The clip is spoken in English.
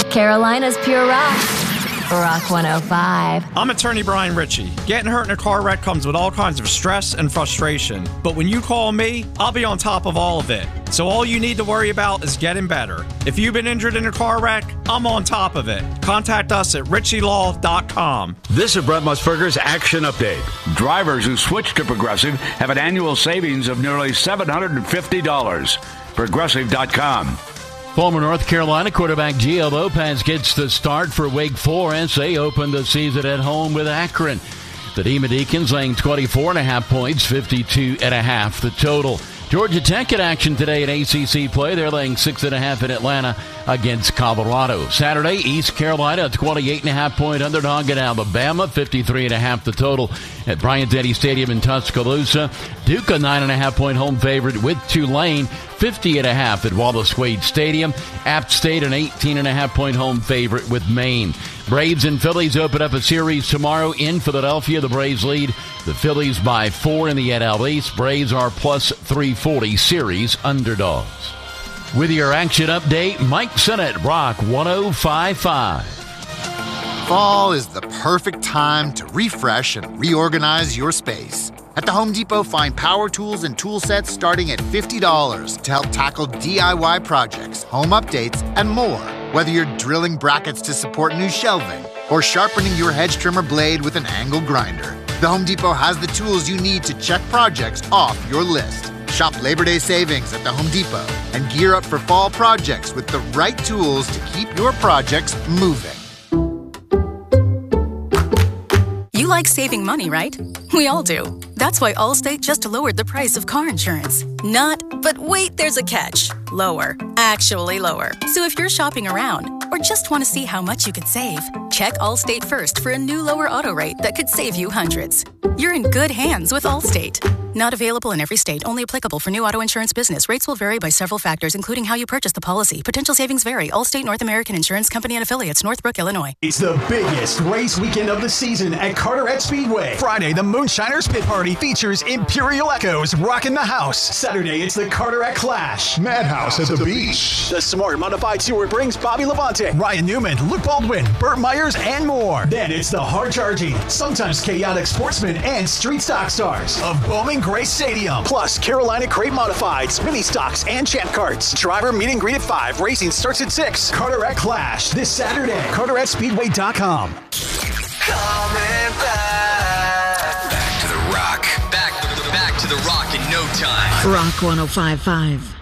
Carolina's Pure Rock. Rock 105. I'm attorney Brian Ritchie. Getting hurt in a car wreck comes with all kinds of stress and frustration. But when you call me, I'll be on top of all of it. So all you need to worry about is getting better. If you've been injured in a car wreck, I'm on top of it. Contact us at ritchielaw.com. This is Brett Musburger's Action Update. Drivers who switch to Progressive have an annual savings of nearly $750. Progressive.com. Former North Carolina quarterback Gio Lopez gets the start for Wake Forest. They opened the season at home with Akron. The Demon Deacons laying 24.5 points, 52.5 the total. Georgia Tech in action today in ACC play. They're laying 6.5 in Atlanta against Colorado. Saturday, East Carolina, a 28.5 point underdog at Alabama, 53.5 the total at Bryant-Denny Stadium in Tuscaloosa. Duke, a 9.5 point home favorite with Tulane, 50.5 at Wallace Wade Stadium. App State, an 18.5 point home favorite with Maine. Braves and Phillies open up a series tomorrow in Philadelphia. The Braves lead the Phillies by 4 in the NL East. Braves are plus 340 series underdogs. With your action update, Mike Sennett, Rock 105.5. Fall is the perfect time to refresh and reorganize your space. At the Home Depot, find power tools and tool sets starting at $50 to help tackle DIY projects, home updates, and more. Whether you're drilling brackets to support new shelving or sharpening your hedge trimmer blade with an angle grinder, the Home Depot has the tools you need to check projects off your list. Shop Labor Day savings at the Home Depot and gear up for fall projects with the right tools to keep your projects moving. You like saving money, right? We all do. That's why Allstate just lowered the price of car insurance. Not, but wait, there's a catch. Lower. Actually lower. So if you're shopping around or just want to see how much you could save, check Allstate first for a new lower auto rate that could save you hundreds. You're in good hands with Allstate. Not available in every state. Only applicable for new auto insurance business. Rates will vary by several factors, including how you purchase the policy. Potential savings vary. Allstate North American Insurance Company and Affiliates, Northbrook, Illinois. It's the biggest race weekend of the season at Carteret Speedway. Friday, the Moonshiners Pit Party features Imperial Echoes rocking the house. Saturday, it's the Carteret Clash. Madhouse at the beach. The Smart Modified Tour brings Bobby Labonte, Ryan Newman, Luke Baldwin, Burt Myers, and more. Then it's the hard-charging, sometimes chaotic sportsmen and street stock stars of Bowman Grace Stadium. Plus, Carolina Crate Modifieds, mini stocks, and champ carts. Driver meet and greet at 5. Racing starts at 6. Carteret Clash this Saturday. CarteretSpeedway.com. Coming back to the rock. Back to the rock in no time. Rock 105.5.